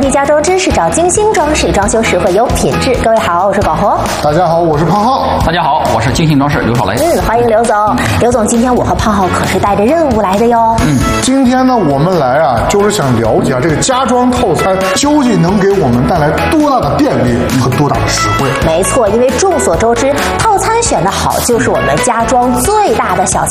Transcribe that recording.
地家装知识，找精心装饰，装修实惠有品质。各位好，我是广和。 大家好，我是胖浩。 大家好，我是精心装饰刘少雷。 欢迎刘总。刘总，今天我和胖浩可是带着任务来的哟。 今天呢，我们来啊，就是想了解这个家装套餐究竟能给我们带来多大的便利和多大的实惠。 没错，因为众所周知，套餐选得好就是我们家装最大的小